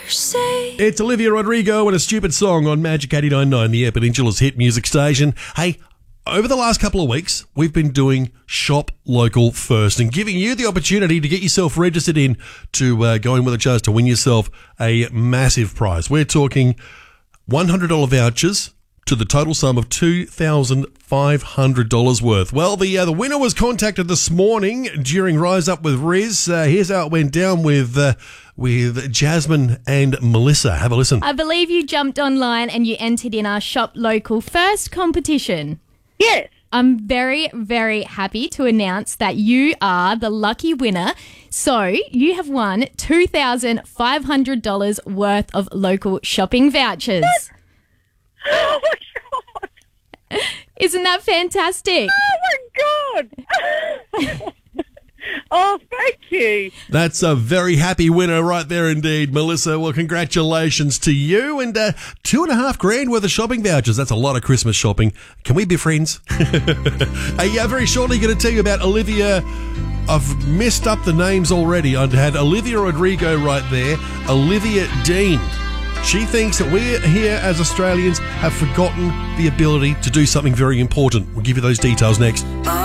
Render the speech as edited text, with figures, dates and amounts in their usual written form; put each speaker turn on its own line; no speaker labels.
It's Olivia Rodrigo and a stupid song on Magic 89.9, the Air Peninsula's hit music station. Hey, over the last couple of weeks, we've been doing Shop Local First and giving you the opportunity to get yourself registered in to go in with a chance to win yourself a massive prize. We're talking $100 vouchers to the total sum of $2,500 worth. Well, the winner was contacted this morning during Rise Up with Riz. Here's how it went down with Jasmine and Melissa. Have a listen.
I believe you jumped online and you entered in our Shop Local First competition.
Yes.
I'm very, very happy to announce that you are the lucky winner. So you have won $2,500 worth of local shopping vouchers.
Oh, my God.
Isn't that fantastic?
Oh, my God. Oh, thank you.
That's a very happy winner right there indeed, Melissa. Well, congratulations to you. And $2,500 worth of shopping vouchers. That's a lot of Christmas shopping. Can we be friends? Hey, very shortly going to tell you about Olivia. I've messed up the names already. I'd had Olivia Rodrigo right there. Olivia Dean. She thinks that we here as Australians have forgotten the ability to do something very important. We'll give you those details next.